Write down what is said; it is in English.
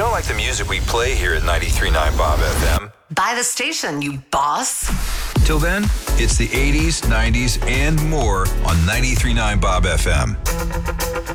don't like the music we play here at 93.9 Bob FM, Buy the station, you boss. till then, it's the 80s, 90s, and more on 93.9 Bob FM.